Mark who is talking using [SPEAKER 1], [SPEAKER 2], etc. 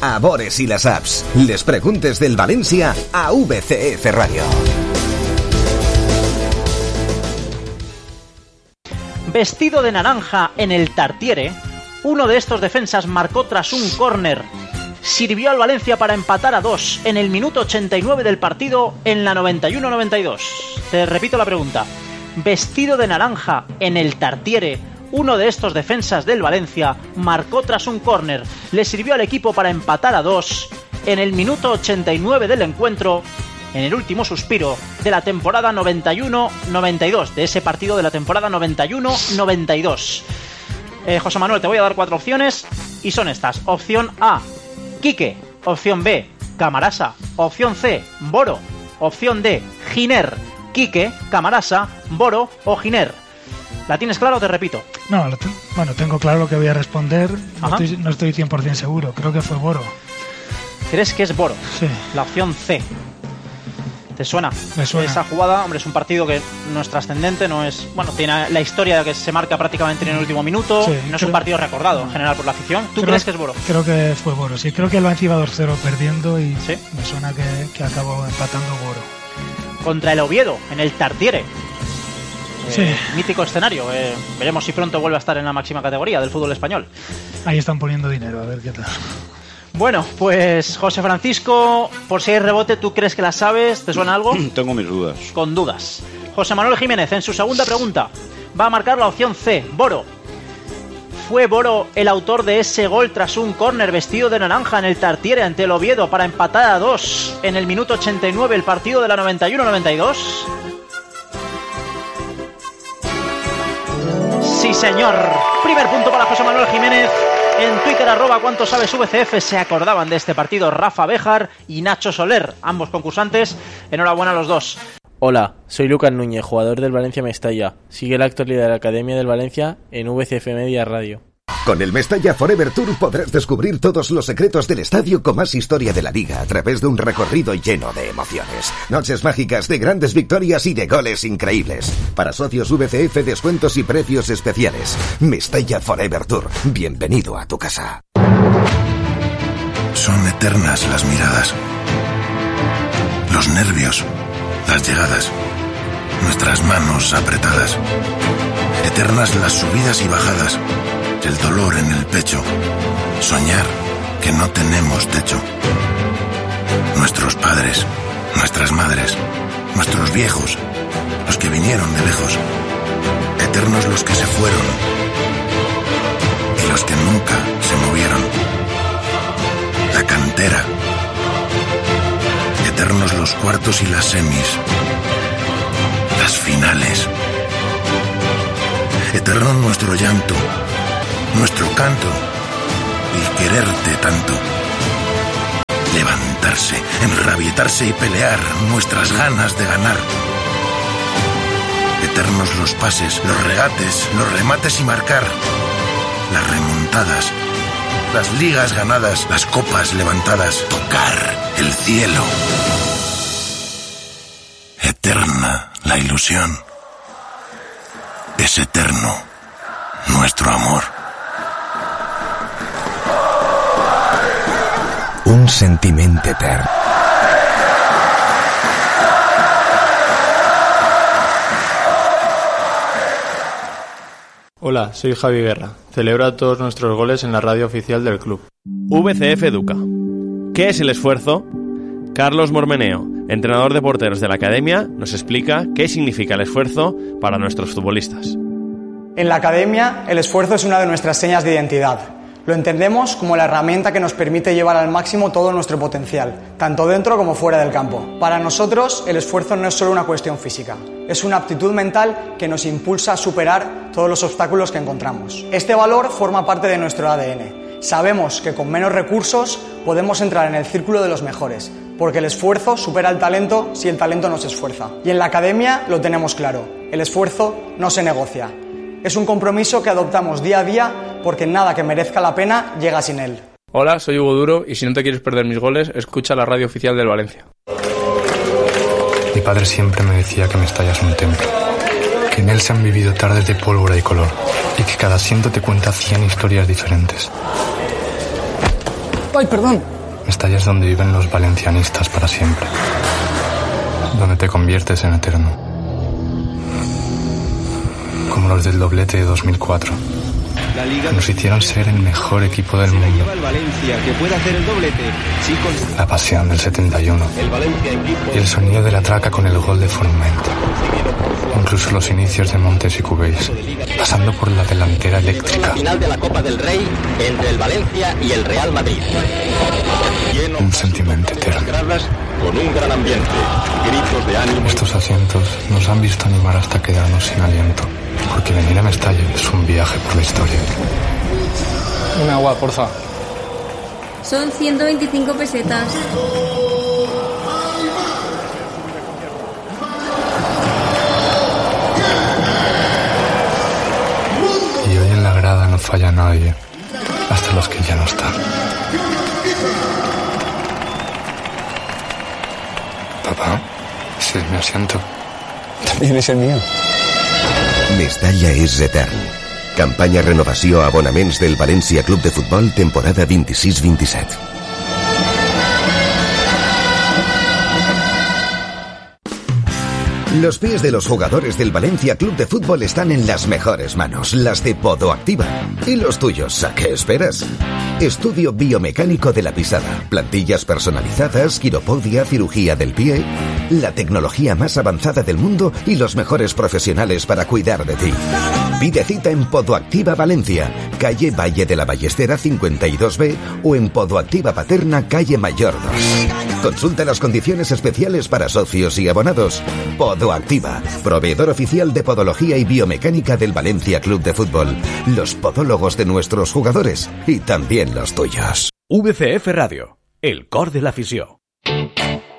[SPEAKER 1] a Bores y las apps. Les preguntes del Valencia a VCF Radio.
[SPEAKER 2] Vestido de naranja en el Tartiere, uno de estos defensas marcó tras un córner. Sirvió al Valencia para empatar a 2 en el minuto 89 del partido en la 91-92. Te repito la pregunta. Vestido de naranja en el Tartiere, uno de estos defensas del Valencia marcó tras un córner. Le sirvió al equipo para empatar a 2 en el minuto 89 del encuentro, en el último suspiro de la temporada 91-92, de ese partido de la temporada 91-92. José Manuel, te voy a dar 4 opciones y son estas. Opción A, Quique. Opción B, Camarasa. Opción C, Boro. Opción D, Giner. Quique, Camarasa, Boro o Giner. ¿La tienes clara o te repito?
[SPEAKER 3] No, tengo claro lo que voy a responder. No estoy 100% seguro. Creo que fue Boro.
[SPEAKER 2] ¿Crees que es Boro?
[SPEAKER 3] Sí.
[SPEAKER 2] La opción C. ¿Te suena?
[SPEAKER 3] Me suena.
[SPEAKER 2] Esa jugada, hombre, es un partido que no es trascendente, no es... Bueno, tiene la historia que se marca prácticamente en el último minuto,
[SPEAKER 3] sí,
[SPEAKER 2] no es un partido recordado en general por la afición. ¿Tú crees que es Boro?
[SPEAKER 3] Creo que fue Boro, sí. Creo que el Valencia iba 2-0 perdiendo y
[SPEAKER 2] ¿sí?
[SPEAKER 3] Me suena que acabó empatando Boro.
[SPEAKER 2] Contra el Oviedo, en el Tartiere.
[SPEAKER 3] Sí.
[SPEAKER 2] Mítico escenario. Veremos si pronto vuelve a estar en la máxima categoría del fútbol español.
[SPEAKER 3] Ahí están poniendo dinero, a ver qué tal.
[SPEAKER 2] Bueno, pues José Francisco, por si hay rebote, ¿tú crees que la sabes? ¿Te suena algo?
[SPEAKER 4] Tengo mis dudas.
[SPEAKER 2] Con dudas. José Manuel Jiménez, en su segunda pregunta, va a marcar la opción C, Boro. ¿Fue Boro el autor de ese gol tras un córner vestido de naranja en el Tartiere ante el Oviedo para empatar a 2 en el minuto 89 el partido de la 91-92? Sí, señor. Primer punto para José Manuel Jiménez. En Twitter, @cuánto sabes VCF, se acordaban de este partido Rafa Béjar y Nacho Soler, ambos concursantes. Enhorabuena a los dos.
[SPEAKER 5] Hola, soy Lucas Núñez, jugador del Valencia Mestalla. Sigue la actualidad de la Academia del Valencia en VCF Media Radio.
[SPEAKER 1] Con el Mestalla Forever Tour podrás descubrir todos los secretos del estadio con más historia de la liga a través de un recorrido lleno de emociones. Noches mágicas de grandes victorias y de goles increíbles. Para socios VCF, descuentos y precios especiales. Mestalla Forever Tour. Bienvenido a tu casa.
[SPEAKER 6] Son eternas las miradas, los nervios, las llegadas, nuestras manos apretadas. Eternas las subidas y bajadas, el dolor en el pecho, soñar que no tenemos techo. Nuestros padres, nuestras madres, nuestros viejos, los que vinieron de lejos. Eternos los que se fueron y los que nunca se movieron. La cantera. Eternos los cuartos y las semis. Las finales. Eterno nuestro llanto, nuestro canto y quererte tanto. Levantarse, enrabietarse y pelear, nuestras ganas de ganar. Eternos los pases, los regates, los remates y marcar. Las remontadas, las ligas ganadas, las copas levantadas. Tocar el cielo. Eterna la ilusión. Es eterno nuestro amor.
[SPEAKER 1] Un sentiment etern.
[SPEAKER 7] Hola, soy Javi Guerra. Celebra todos nuestros goles en la radio oficial del club.
[SPEAKER 8] VCF Educa. ¿Qué es el esfuerzo? Carlos Mormeneo, entrenador de porteros de la Academia, nos explica qué significa el esfuerzo para nuestros futbolistas.
[SPEAKER 9] En la Academia, el esfuerzo es una de nuestras señas de identidad. Lo entendemos como la herramienta que nos permite llevar al máximo todo nuestro potencial, tanto dentro como fuera del campo. Para nosotros, el esfuerzo no es solo una cuestión física, es una aptitud mental que nos impulsa a superar todos los obstáculos que encontramos. Este valor forma parte de nuestro ADN. Sabemos que con menos recursos podemos entrar en el círculo de los mejores, porque el esfuerzo supera al talento si el talento no se esfuerza. Y en la Academia lo tenemos claro, el esfuerzo no se negocia. Es un compromiso que adoptamos día a día porque nada que merezca la pena llega sin él.
[SPEAKER 7] Hola, soy Hugo Duro y si no te quieres perder mis goles, escucha la radio oficial del Valencia.
[SPEAKER 10] Mi padre siempre me decía que Mestalla es un templo, que en él se han vivido tardes de pólvora y color y que cada asiento te cuenta 100 historias diferentes.
[SPEAKER 9] ¡Ay, perdón!
[SPEAKER 10] Mestalla es donde viven los valencianistas para siempre, donde te conviertes en eterno, como los del doblete de 2004, que nos hicieron ser el mejor equipo del mundo. La pasión del 71 y el sonido de la traca con el gol de Forment, incluso los inicios de Montes y Cubéis, pasando por la delantera eléctrica.
[SPEAKER 4] Final de la Copa del Rey entre el Valencia y el Real Madrid.
[SPEAKER 10] Un sentimiento eterno.
[SPEAKER 4] Con un gran ambiente, gritos de ánimo.
[SPEAKER 10] Estos asientos nos han visto animar hasta quedarnos sin aliento, porque venir a Mestalla es un viaje por la historia.
[SPEAKER 7] Un agua, porfa.
[SPEAKER 11] Son 125 pesetas.
[SPEAKER 10] Y hoy en la grada no falla nadie, hasta los que ya no están. Papá, ese es mi asiento.
[SPEAKER 12] También és el mío.
[SPEAKER 1] Mestalla és etern. Campanya renovació a abonaments del València Club de Futbol temporada 26-27. Los pies de los jugadores del Valencia Club de Fútbol están en las mejores manos, las de Podoactiva. ¿Y los tuyos? ¿A qué esperas? Estudio biomecánico de la pisada, plantillas personalizadas, quiropodia, cirugía del pie, la tecnología más avanzada del mundo y los mejores profesionales para cuidar de ti. Pide cita en Podoactiva Valencia, calle Valle de la Ballestera 52B o en Podoactiva Paterna, calle Mayor 2. Consulta las condiciones especiales para socios y abonados. Podoactiva, proveedor oficial de podología y biomecánica del Valencia Club de Fútbol. Los podólogos de nuestros jugadores y también los tuyos.
[SPEAKER 13] VCF Radio, el cor de l'afició.